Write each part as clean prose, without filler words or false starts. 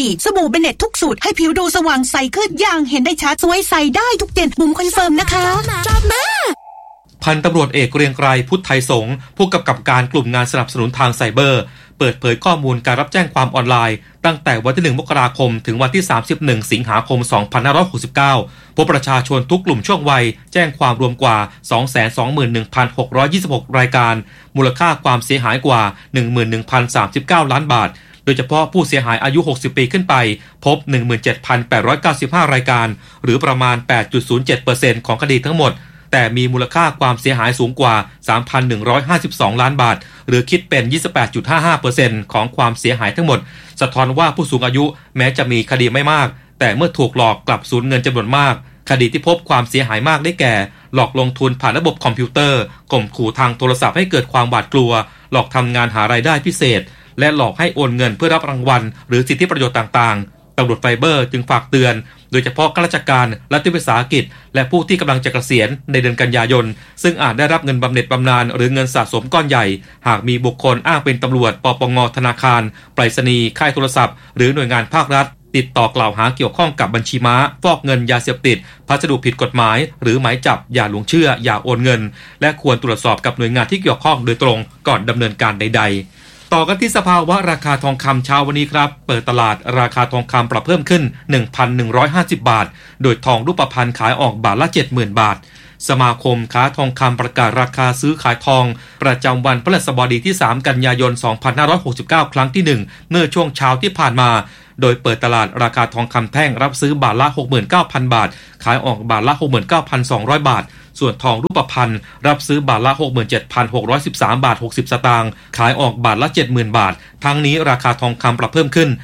ดีสบู่เบเน็ตทุกสูตรให้ผิวดูสว่างใสขึ้นอย่างเห็นได้ชัดสวยใสได้ทุกเดือนบุ๋มคอนเฟิร์มนะคะพันตำรวจเอกเกรียงไกรพุทธไทยสงฆ์ผู้กำกับการกลุ่มงานสนับสนุนทางไซเบอร์เปิดเผยข้อมูลการรับแจ้งความออนไลน์ตั้งแต่วันที่1 มกราคมถึงวันที่31 สิงหาคม 2569พบประชาชนทุกกลุ่มช่วงวัยแจ้งความรวมกว่า 221,626 รายการมูลค่าความเสียหายกว่า 11,039 ล้านบาทโดยเฉพาะผู้เสียหายอายุ60ปีขึ้นไปพบ 17,895 รายการหรือประมาณ 8.07% ของคดีทั้งหมดแต่มีมูลค่าความเสียหายสูงกว่า 3,152 ล้านบาทหรือคิดเป็น 28.55% ของความเสียหายทั้งหมดสะท้อนว่าผู้สูงอายุแม้จะมีคดีไม่มากแต่เมื่อถูกหลอกกลับสูญเงินจำนวนมากคดีที่พบความเสียหายมากได้แก่หลอกลงทุนผ่านระบบคอมพิวเตอร์ข่มขู่ทางโทรศัพท์ให้เกิดความหวาดกลัวหลอกทำงานหารายได้พิเศษและหลอกให้โอนเงินเพื่อรับรางวัลหรือสิทธิประโยชน์ต่างๆตำรวจไซเบอร์จึงฝากเตือนโดยเฉพาะข้าราชการรัฐวิสาหกิจและผู้ที่กำลังจะเกษียณในเดือนกันยายนซึ่งอาจได้รับเงินบำเหน็จบำนาญหรือเงินสะสมก้อนใหญ่หากมีบุคคลอ้างเป็นตำรวจปปง.ธนาคารไปรษณีย์ค่ายโทรศัพท์หรือหน่วยงานภาครัฐติดต่อกล่าวหาเกี่ยวข้องกับบัญชีม้าฟอกเงินยาเสพติดพัสดุผิดกฎหมายหรือหมายจับอย่าหลงเชื่ออย่าโอนเงินและควรตรวจสอบกับหน่วยงานที่เกี่ยวข้องโดยตรงก่อนดำเนินการใดๆต่อกันที่สภาวะราคาทองคำเช้าวันนี้ครับเปิดตลาดราคาทองคำปรับเพิ่มขึ้น 1,150 บาทโดยทองรูปพรรณขายออกบาทละ 70,000 บาทสมาคมค้าทองคำประกาศราคาซื้อขายทองประจำวันพฤหัสบดีที่3กันยายน2569ครั้งที่1เมื่อช่วงเช้าที่ผ่านมาโดยเปิดตลาดราคาทองคำแท่งรับซื้อบาทละ 69,000 บาทขายออกบาทละ 69,200 บาทส่วนทองรูปพรรณรับซื้อบาทละ 67,613 บาท60สตางค์ขายออกบาทละ 70,000 บาททั้งนี้ราคาทองคำปรับเพิ่มขึ้น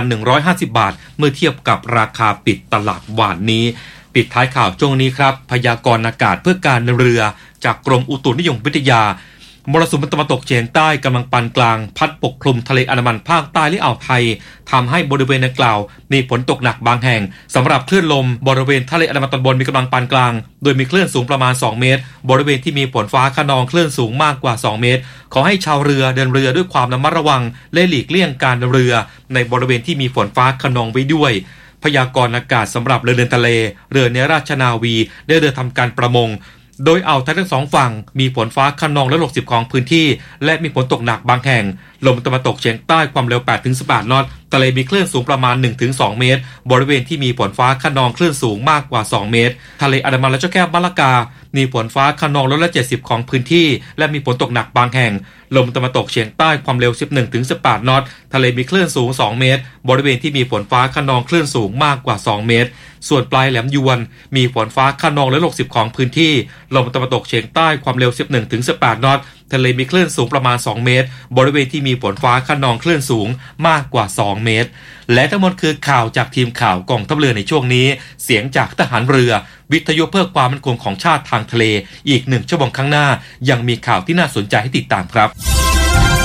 1,150 บาทเมื่อเทียบกับราคาปิดตลาดวันนี้ปิดท้ายข่าวช่วงนี้ครับพยากรณ์อากาศเพื่อการเรือจากกรมอุตุนิยมวิทยามรสุมตะวันตกเฉียงใต้กำลังปานกลางพัดปกคลุมทะเลอันดามันภาคใต้และอ่าวไทยทำให้บริเวณดังกล่าวมีฝนตกหนักบางแห่งสำหรับคลื่นลมบริเวณทะเลอันดามันตอนบนมีกำลังปานกลางโดยมีคลื่นสูงประมาณ2เมตรบริเวณที่มีฝนฟ้าคะนองคลื่นสูงมากกว่า2เมตรขอให้ชาวเรือเดินเรือด้วยความระมัดระวังและหลีกเลี่ยงการเดินเรือในบริเวณที่มีฝนฟ้าคะนองไว้ด้วยพยากรณ์อากาศสำหรับเรือเดินทะเลเรือในราชนาวีได้เรือทำการประมงโดยอ่าวไทยทั้งสองฝั่งมีฝนฟ้าคะนองและ60ของพื้นที่และมีฝนตกหนักบางแห่งลมตะวันตกเฉียงใต้ความเร็ว 8-18 นอตทะเลมีคลื่นสูงประมาณ 1-2 เมตรบริเวณที่มีฝนฟ้าคะนองคลื่นสูงมากกว่า2เมตรทะเลอันดามันและเจ้าแก้วมะละกามีฝนฟ้าคะนอง170ของพื้นที่และมีฝนตกหนักบางแห่งลมตะวันตกเฉียงใต้ความเร็ว 11-18 นอตทะเลมีคลื่นสูง2เมตรบริเวณที่มีฝนฟ้าคะนองคลื่นสูงมากกว่า2เมตรส่วนปลายแหลมยวนมีฝนฟ้าคะนอง160ของพื้นที่ลมตะวันตกเฉียงใต้ความเร็ว 11-18 นอตทะเลมีคลื่นสูงประมาณ2เมตรบริเวณที่มีฝนฟ้าคะนองคลื่นสูงมากกว่า2เมตรและทั้งหมดคือข่าวจากทีมข่าวกองทัพเรือในช่วงนี้เสียงจากทหารเรือวิทยุเพื่อความมั่นคงของชาติทางทะเลอีก1ชั่วโมงข้างหน้ายังมีข่าวที่น่าสนใจให้ติดตามครับ